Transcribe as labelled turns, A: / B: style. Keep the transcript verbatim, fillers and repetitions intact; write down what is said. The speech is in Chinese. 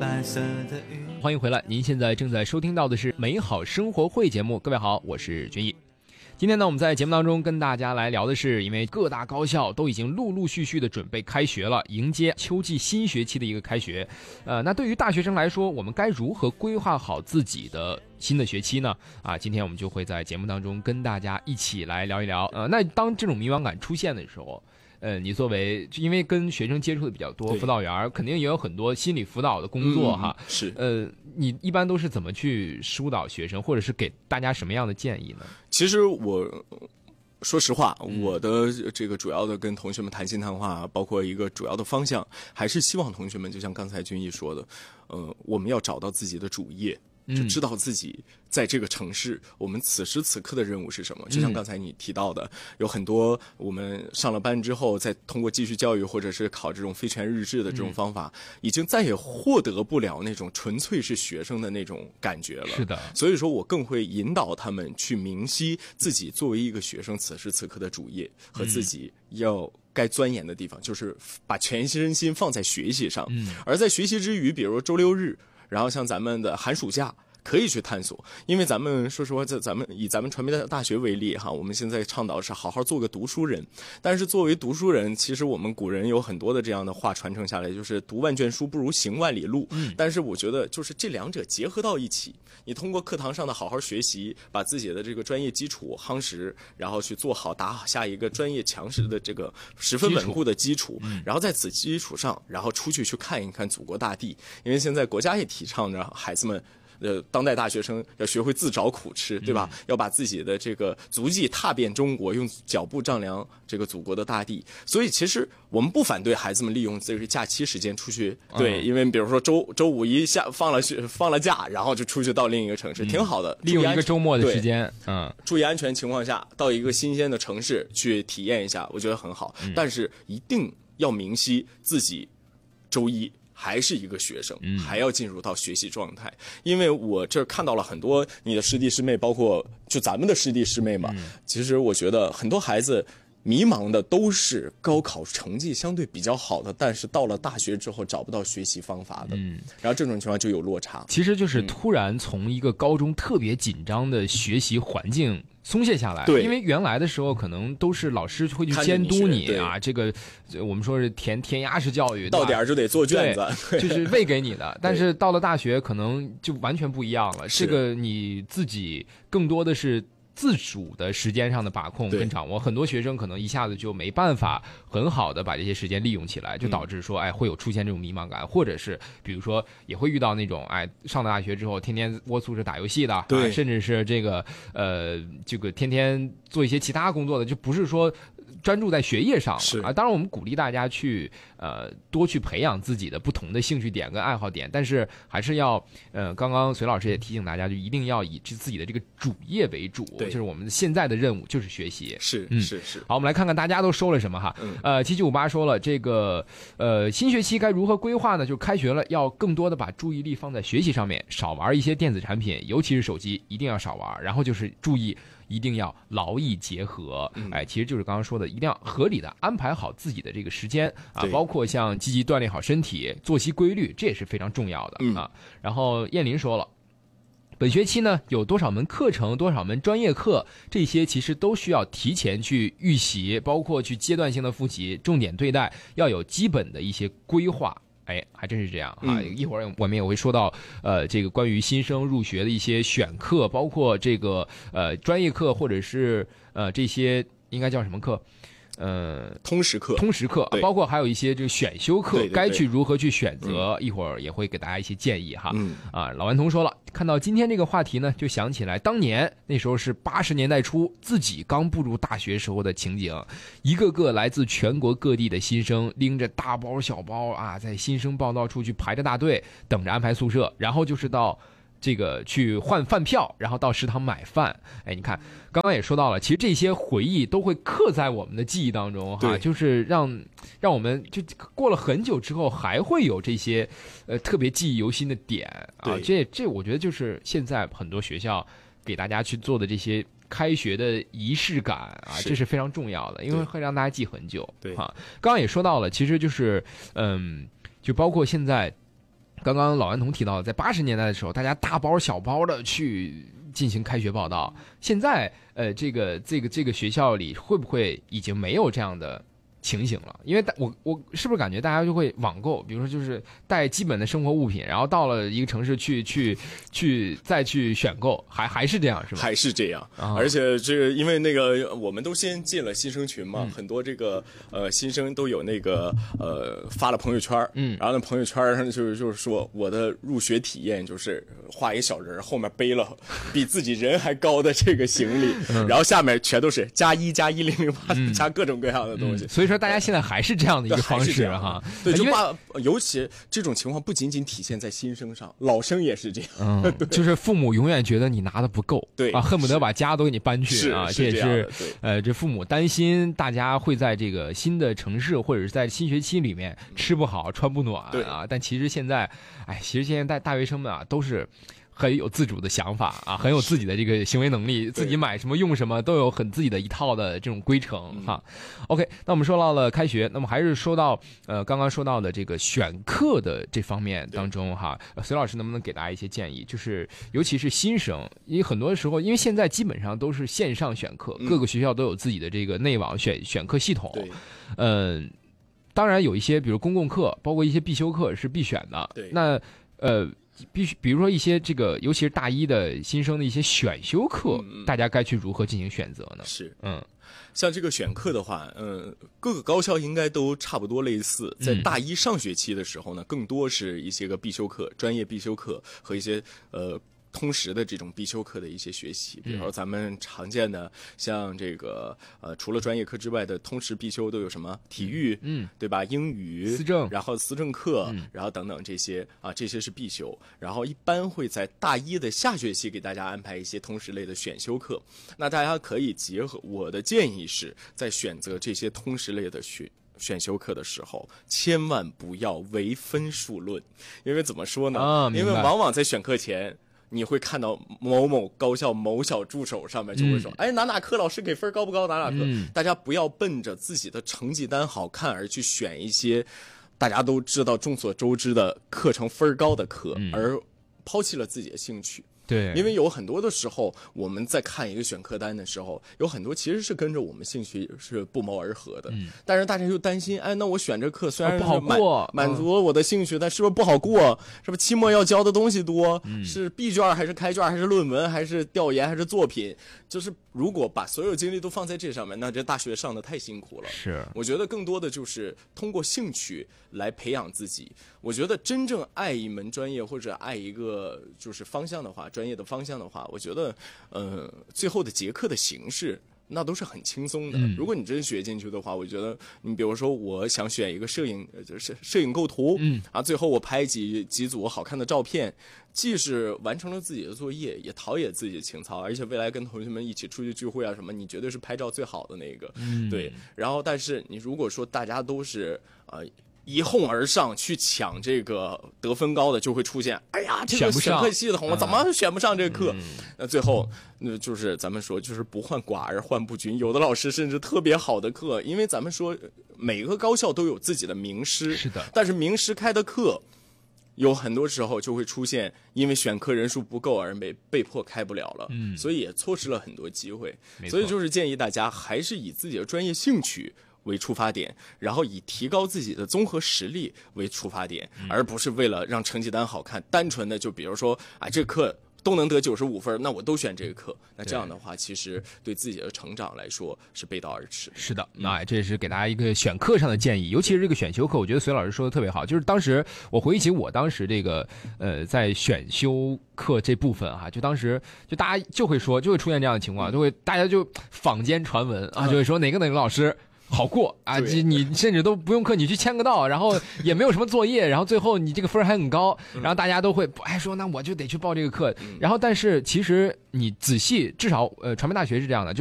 A: 白色的云。
B: 欢迎回来，您现在正在收听到的是美好生活会节目。各位好，我是君毅。今天呢，我们在节目当中跟大家来聊的是，因为各大高校都已经陆陆续续的准备开学了，迎接秋季新学期的一个开学。呃，那对于大学生来说，我们该如何规划好自己的新的学期呢？啊，今天我们就会在节目当中跟大家一起来聊一聊。呃，那当这种迷茫感出现的时候，呃，你作为因为跟学生接触的比较多，辅导员肯定也有很多心理辅导的工作哈。
C: 嗯、是，
B: 呃，你一般都是怎么去疏导学生，或者是给大家什么样的建议呢？
C: 其实我说实话，我的这个主要的跟同学们谈心谈话，包括一个主要的方向，还是希望同学们就像刚才君毅说的，呃，我们要找到自己的主业。就知道自己在这个城市，我们此时此刻的任务是什么。就像刚才你提到的，有很多我们上了班之后，再通过继续教育或者是考这种非全日制的这种方法，已经再也获得不了那种纯粹是学生的那种感觉了。
B: 是的，
C: 所以说我更会引导他们去明晰自己作为一个学生此时此刻的主业和自己要该钻研的地方，就是把全身心放在学习上。嗯，而在学习之余，比如周六日。然后像咱们的寒暑假可以去探索，因为咱们说实话，在咱们以咱们传媒大学为例哈，我们现在倡导是好好做个读书人。但是作为读书人，其实我们古人有很多的这样的话传承下来，就是读万卷书不如行万里路。嗯，但是我觉得就是这两者结合到一起，你通过课堂上的好好学习，把自己的这个专业基础夯实，然后去做好打下一个专业强势的这个十分稳固的基础，嗯、然后在此基础上，然后出去去看一看祖国大地，因为现在国家也提倡着孩子们。呃，当代大学生要学会自找苦吃，对吧？嗯、要把自己的这个足迹踏遍中国，用脚步丈量这个祖国的大地。所以，其实我们不反对孩子们利用这个假期时间出去，对，嗯、因为比如说周周五一下放了放了假，然后就出去到另一个城市，嗯、挺好的。
B: 利用一个周末的时间，嗯，
C: 注意安全情况下，到一个新鲜的城市去体验一下，我觉得很好。嗯、但是一定要明晰自己周一。还是一个学生，还要进入到学习状态。因为我这看到了很多你的师弟师妹，包括就咱们的师弟师妹嘛。嗯、其实我觉得很多孩子迷茫的都是高考成绩相对比较好的，但是到了大学之后找不到学习方法的。嗯，然后这种情况就有落差。
B: 其实就是突然从一个高中特别紧张的学习环境松懈下来，
C: 对，
B: 因为原来的时候可能都是老师会去监督你啊，这个我们说是填填鸭式教育，
C: 到点就得做卷子，
B: 就是喂给你的。但是到了大学，可能就完全不一样了。这个你自己更多的是自主的时间上的把控跟掌握，很多学生可能一下子就没办法很好的把这些时间利用起来，就导致说，哎，会有出现这种迷茫感，或者是比如说也会遇到那种，哎，上了大学之后天天窝宿舍打游戏的，
C: 对、
B: 啊，甚至是这个呃这个天天做一些其他工作的，就不是说专注在学业上啊。当然我们鼓励大家去呃多去培养自己的不同的兴趣点跟爱好点，但是还是要呃刚刚隋老师也提醒大家，就一定要以自己的这个主业为主，就是我们现在的任务就是学习。
C: 是
B: 嗯
C: 是是。
B: 好，我们来看看大家都说了什么哈。嗯、呃七七五八说了这个呃新学期该如何规划呢？就开学了，要更多的把注意力放在学习上面，少玩一些电子产品，尤其是手机一定要少玩，然后就是注意一定要劳逸结合。哎，其实就是刚刚说的，一定要合理的安排好自己的这个时间啊，包括像积极锻炼好身体，作息规律，这也是非常重要的、嗯、啊。然后燕林说了，本学期呢有多少门课程，多少门专业课，这些其实都需要提前去预习，包括去阶段性的复习，重点对待，要有基本的一些规划。哎，还真是这样啊！嗯、一会儿我们也会说到，呃，这个关于新生入学的一些选课，包括这个呃专业课，或者是呃这些应该叫什么课？呃，
C: 通识课，
B: 通识课，包括还有一些这个选修课，
C: 对对对，
B: 该去如何去选择？嗯、一会儿也会给大家一些建议哈。
C: 嗯
B: 啊，老顽童说了，看到今天这个话题呢，就想起来当年那时候是八十年代初，自己刚步入大学时候的情景，一个个来自全国各地的新生，拎着大包小包啊，在新生报到处去排着大队，等着安排宿舍，然后就是到这个去换饭票，然后到食堂买饭。哎，你看刚刚也说到了，其实这些回忆都会刻在我们的记忆当中哈，就是让让我们就过了很久之后还会有这些呃特别记忆犹新的点啊。这这我觉得就是现在很多学校给大家去做的这些开学的仪式感啊，这是非常重要的，因为会让大家记很久。
C: 对
B: 啊，刚刚也说到了，其实就是嗯，就包括现在刚刚老顽童提到，在八十年代的时候，大家大包小包的去进行开学报到。现在，呃，这个这个这个学校里会不会已经没有这样的情形了？因为我我是不是感觉大家就会网购，比如说就是带基本的生活物品，然后到了一个城市去去去再去选购，还还是这样是吗？
C: 还是这样，
B: 啊、
C: 而且这个因为那个我们都先进了新生群嘛，嗯、很多这个呃新生都有那个呃发了朋友圈，嗯，然后那朋友圈上就是就是说我的入学体验就是画一小人后面背了比自己人还高的这个行李，嗯、然后下面全都是加一加一零零八加各种各样的东西，
B: 嗯、所以说大家现在还是这样的一个方式哈，
C: 对，就把尤其这种情况不仅仅体现在新生上，老生也是这样，
B: 嗯，就是父母永远觉得你拿的不够，
C: 对
B: 啊，恨不得把家都给你搬去啊，
C: 这
B: 也是呃，这父母担心大家会在这个新的城市或者是在新学期里面吃不好穿不暖啊，但其实现在，哎，其实现在大大学生们啊都是很有自主的想法啊，很有自己的这个行为能力，自己买什么用什么都有很自己的一套的这种规程哈。OK， 那我们说到了开学，那么还是说到呃刚刚说到的这个选课的这方面当中哈，隋老师能不能给大家一些建议？就是尤其是新生，因为很多时候，因为现在基本上都是线上选课，各个学校都有自己的这个内网选选课系统，嗯、呃，当然有一些比如公共课，包括一些必修课是必选的，
C: 对，
B: 那呃。必须，比如说一些这个，尤其是大一的新生的一些选修课，嗯、大家该去如何进行选择呢？
C: 是，
B: 嗯，
C: 像这个选课的话，嗯，各个高校应该都差不多类似。在大一上学期的时候呢，更多是一些个必修课、专业必修课和一些呃。通识的这种必修课的一些学习，比如说咱们常见的像这个呃，除了专业课之外的通识必修都有什么体育，嗯，对吧？英语、
B: 思政，
C: 然后思政课，
B: 嗯、
C: 然后等等这些啊，这些是必修。然后一般会在大一的下学期给大家安排一些通识类的选修课。那大家可以结合，我的建议是在选择这些通识类的学。选修课的时候，千万不要唯分数论，因为怎么说呢？
B: 啊、
C: 因为往往在选课前。你会看到某某高校某小助手上面就会说，嗯、哎，哪哪科老师给分高不高？哪哪科？嗯、大家不要奔着自己的成绩单好看而去选一些大家都知道、众所周知的课程分高的课，嗯、而抛弃了自己的兴趣。
B: 对，
C: 因为有很多的时候，我们在看一个选课单的时候，有很多其实是跟着我们兴趣是不谋而合的。嗯，但是大家就担心，哎，那我选这课虽然
B: 不好过，
C: 满足了我的兴趣，嗯、但是不是不好过？是不是期末要教的东西多？嗯、是闭卷还是开卷还是论文还是调研还是作品？就是如果把所有精力都放在这上面，那这大学上的太辛苦了。
B: 是，
C: 我觉得更多的就是通过兴趣来培养自己。我觉得真正爱一门专业或者爱一个就是方向的话，专业的方向的话，我觉得，呃，最后的结课的形式那都是很轻松的。嗯、如果你真学进去的话，我觉得你比如说，我想选一个摄影，就是摄影构图，嗯啊，最后我拍几几组好看的照片，既是完成了自己的作业，也陶冶自己的情操，而且未来跟同学们一起出去聚会啊什么，你绝对是拍照最好的那个。嗯，对。然后，但是你如果说大家都是啊。呃一哄而上去抢这个得分高的，就会出现，哎呀，这个选课系统我怎么选不上这个课？嗯、那最后，那就是咱们说，就是不患寡而患不均。有的老师甚至特别好的课，因为咱们说每个高校都有自己的名师，
B: 是的，
C: 但是名师开的课，有很多时候就会出现，因为选课人数不够而被被迫开不了了，嗯，所以也错失了很多机会。所以就是建议大家还是以自己的专业兴趣为出发点，然后以提高自己的综合实力为出发点，嗯、而不是为了让成绩单好看，单纯的就比如说啊，这课都能得九十五分，那我都选这个课。那这样的话，其实对自己的成长来说是背道而驰。
B: 是的，那这也是给大家一个选课上的建议，尤其是这个选修课，我觉得隋老师说的特别好。就是当时我回忆起我当时这个呃在选修课这部分哈、啊，就当时就大家就会说，就会出现这样的情况，就会大家就坊间传闻啊，就会说哪个哪个老师好过啊！你甚至都不用课，你去签个到，然后也没有什么作业，然后最后你这个分还很高，然后大家都会哎说那我就得去报这个课。然后但是其实你仔细，至少呃传媒大学是这样的。